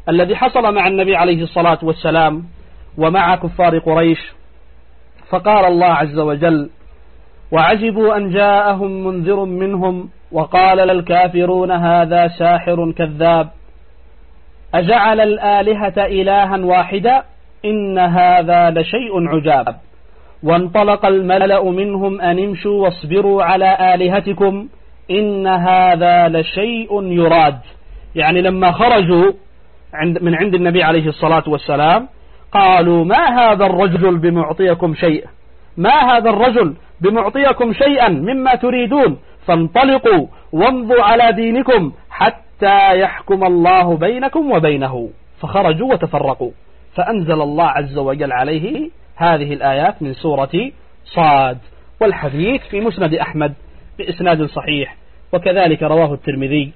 الذي حصل مع النبي عليه الصلاة والسلام ومع كفار قريش. فقال الله عز وجل: وعجبوا أن جاءهم منذر منهم وقال للكافرون هذا ساحر كذاب أجعل الآلهة إلها واحدا إن هذا لشيء عجاب وانطلق الملأ منهم أن امشوا واصبروا على آلهتكم إن هذا لشيء يراد. يعني لما خرجوا من عند النبي عليه الصلاة والسلام قالوا: ما هذا الرجل بمعطيكم شيء، ما هذا الرجل بمعطيكم شيئا مما تريدون، فانطلقوا وامضوا على دينكم حتى يحكم الله بينكم وبينه. فخرجوا وتفرقوا، فأنزل الله عز وجل عليه هذه الآيات من سورة صاد. والحديث في مسند أحمد بإسناد صحيح، وكذلك رواه الترمذي.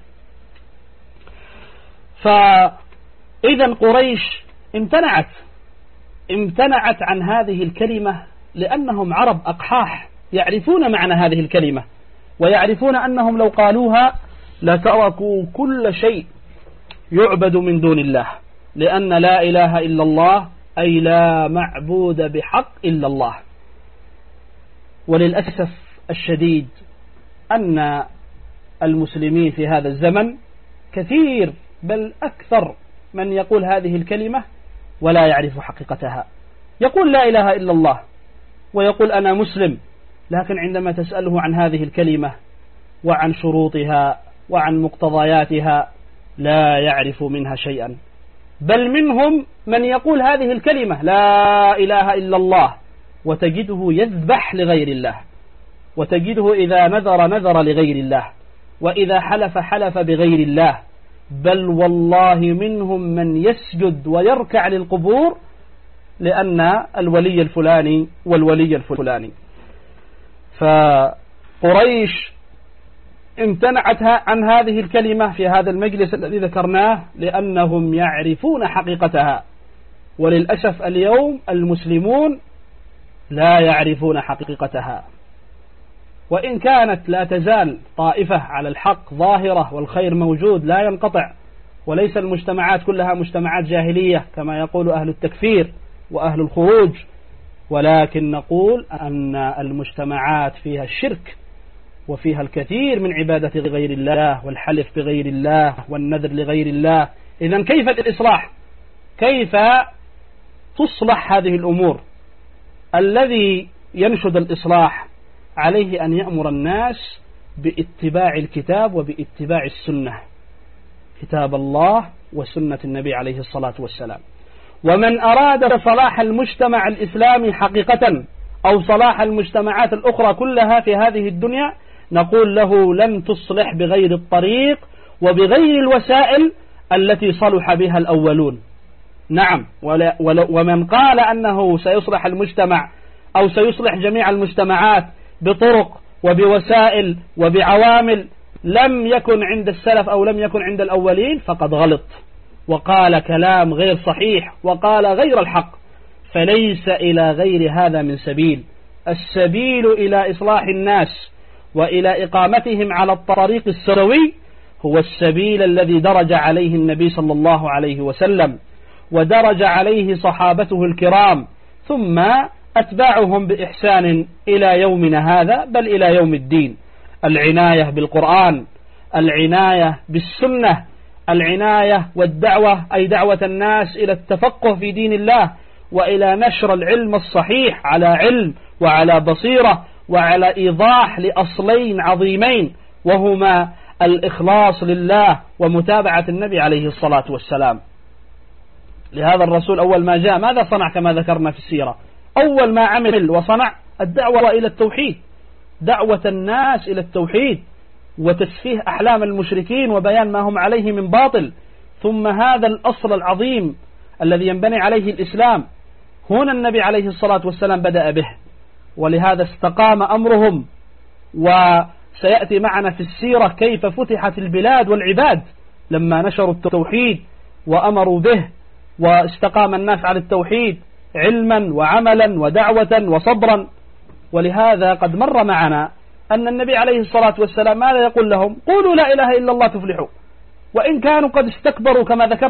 فإذا قريش امتنعت عن هذه الكلمة لأنهم عرب أقحاح يعرفون معنى هذه الكلمة، ويعرفون أنهم لو قالوها لتركوا كل شيء يعبد من دون الله، لأن لا إله إلا الله أي لا معبود بحق إلا الله. وللأسف الشديد أن المسلمين في هذا الزمن كثير بل أكثر من يقول هذه الكلمة ولا يعرف حقيقتها. يقول لا إله إلا الله ويقول أنا مسلم، لكن عندما تسأله عن هذه الكلمة وعن شروطها وعن مقتضياتها لا يعرف منها شيئا. بل منهم من يقول هذه الكلمة لا إله إلا الله وتجده يذبح لغير الله، وتجده إذا نذر لغير الله، وإذا حلف بغير الله. بل والله منهم من يسجد ويركع للقبور لأن الولي الفلاني والولي الفلاني. فقريش امتنعت عن هذه الكلمة في هذا المجلس الذي ذكرناه لأنهم يعرفون حقيقتها. وللأسف اليوم المسلمون لا يعرفون حقيقتها، وإن كانت لا تزال طائفة على الحق ظاهرة والخير موجود لا ينقطع، وليس المجتمعات كلها مجتمعات جاهلية كما يقول أهل التكفير وأهل الخروج، ولكن نقول أن المجتمعات فيها الشرك وفيها الكثير من عبادة غير الله والحلف بغير الله والنذر لغير الله. إذن كيف الإصلاح؟ كيف تصلح هذه الأمور؟ الذي ينشد الإصلاح عليه أن يأمر الناس باتباع الكتاب وباتباع السنة، كتاب الله وسنة النبي عليه الصلاة والسلام. ومن أراد صلاح المجتمع الإسلامي حقيقة أو صلاح المجتمعات الأخرى كلها في هذه الدنيا نقول له لن تصلح بغير الطريق وبغير الوسائل التي صلح بها الأولون. نعم، ومن قال أنه سيصلح المجتمع أو سيصلح جميع المجتمعات بطرق وبوسائل وبعوامل لم يكن عند السلف أو لم يكن عند الأولين فقد غلط وقال كلام غير صحيح وقال غير الحق. فليس إلى غير هذا من سبيل. السبيل إلى إصلاح الناس وإلى إقامتهم على الطريق السروي هو السبيل الذي درج عليه النبي صلى الله عليه وسلم ودرج عليه صحابته الكرام ثم أتباعهم بإحسان إلى يومنا هذا بل إلى يوم الدين. العناية بالقرآن، العناية بالسنة، العناية والدعوة أي دعوة الناس إلى التفقه في دين الله وإلى نشر العلم الصحيح على علم وعلى بصيرة وعلى إيضاح لأصلين عظيمين وهما الإخلاص لله ومتابعة النبي عليه الصلاة والسلام. لهذا الرسول أول ما جاء ماذا صنع؟ كما ذكرنا في السيرة أول ما عمل وصنع الدعوة إلى التوحيد، دعوة الناس إلى التوحيد وتسفيه أحلام المشركين وبيان ما هم عليه من باطل. ثم هذا الأصل العظيم الذي ينبني عليه الإسلام هنا النبي عليه الصلاة والسلام بدأ به، ولهذا استقام أمرهم. وسيأتي معنا في السيرة كيف فتحت البلاد والعباد لما نشروا التوحيد وأمروا به واستقام الناس على التوحيد علما وعملا ودعوة وصبرا. ولهذا قد مر معنا أن النبي عليه الصلاة والسلام ماذا يقول لهم؟ قولوا لا إله إلا الله تفلحوا، وإن كانوا قد استكبروا كما ذكر